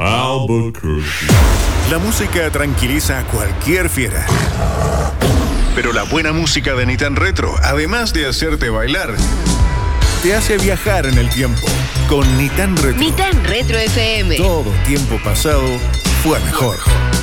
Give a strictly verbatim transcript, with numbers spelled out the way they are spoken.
Albuquerque. La música tranquiliza a cualquier fiera. Pero la buena música de Nitan Retro, además de hacerte bailar, te hace viajar en el tiempo. Con Nitan Retro. Nitan Retro F M. Todo tiempo pasado fue mejor.